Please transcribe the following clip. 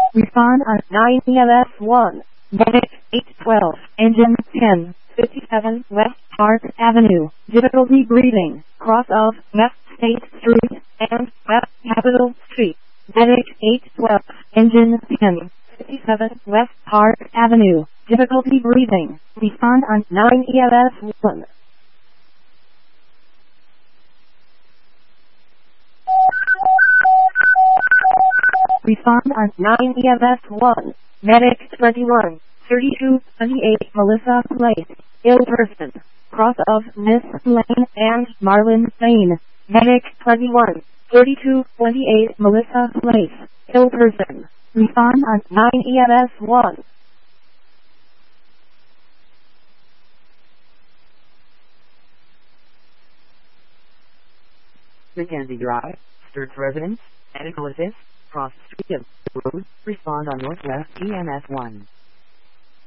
Respond on 9 EMS 1. Medic 812. Engine 10. 57 West Park Avenue. Difficulty breathing. Cross of West State Street and West Capitol Street. Medic 812. Engine 10. 57 West Park Avenue. Difficulty breathing. Respond on 9 EMS 1. Respond on 9 EMS 1. Medic 21. 3228 Melissa Place. Ill person. Cross of Miss Lane and Marlin Lane. Medic 21. 3228 Melissa Place. Ill person. Respond on 9 EMS 1. Mackenzie Drive, Sturts Residence, Medical Assist, Cross Street of Road, respond on Northwest EMS 1.